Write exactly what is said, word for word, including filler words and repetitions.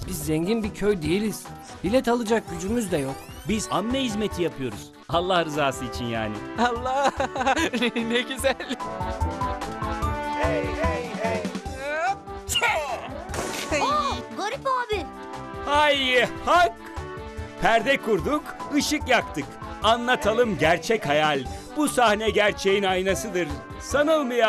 Biz zengin bir köy değiliz. Bilet alacak gücümüz de yok. Biz amme hizmeti yapıyoruz. Allah rızası için yani. Allah ne güzel. Garip abi. Hay hak! Perde kurduk, ışık yaktık. Anlatalım gerçek hayal. Bu sahne gerçeğin aynasıdır. Sanılmayan